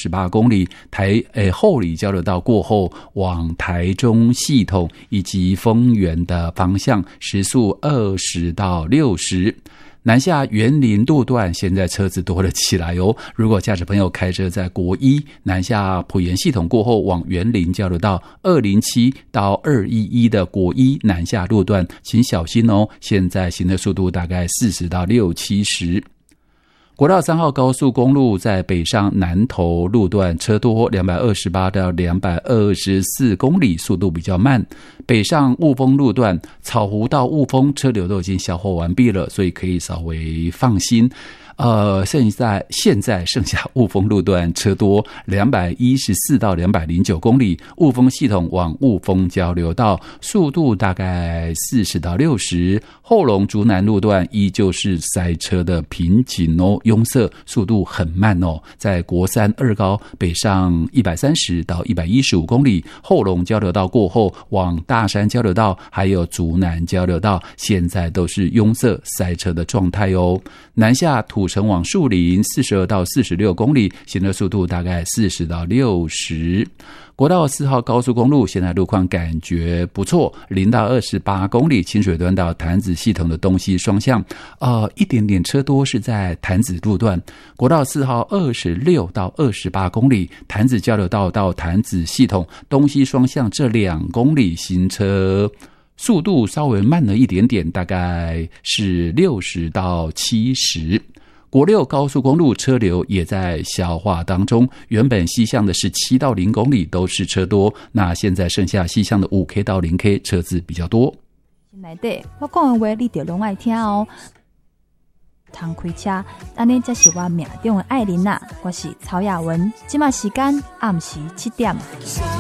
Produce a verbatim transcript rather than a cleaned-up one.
十八公里，台诶后里交流道过后往台中系统以及丰原的方向，时速二十到六十。南下园林路段现在车子多了起来哦，如果驾驶朋友开车在国一南下埔盐系统过后往园林交流道二零七到二一一的国一南下路段，请小心哦，现在行的速度大概四十到六七十。国道三号高速公路在北上南投路段车多两百二十八到两百二十四公里，速度比较慢。北上雾峰路段草湖到雾峰车流都已经消化完毕了，所以可以稍微放心。呃，现在现在剩下雾峰路段车多两百一十四到两百零九公里，雾峰系统往雾峰交流道速度大概四十到六十。后龙竹南路段依旧是塞车的瓶颈哦，拥塞，速度很慢哦。在国三二高北上一百三十到一百一十五公里，后龙交流道过后往大山交流道还有竹南交流道现在都是拥塞塞车的状态哦。南下土城往树林四十二到四十六公里，行车速度大概四十到六十。国道四号高速公路现在路况感觉不错，零到二十八公里，清水端到潭子系统的东西双向，呃，一点点车多是在潭子路段。国道四号二十六到二十八公里，潭子交流道到潭子系统东西双向这两公里行车速度稍微慢了一点点，大概是六十到七十。国六高速公路车流也在消化当中，原本西向的是七到零公里都是车多，那现在剩下西向的 五 K 到零 K 车子比较多。 内底我讲的话你就拢爱听哦。通开车，安尼才是我命中的爱人啊！我是曹雅文，现在时间暗时七点。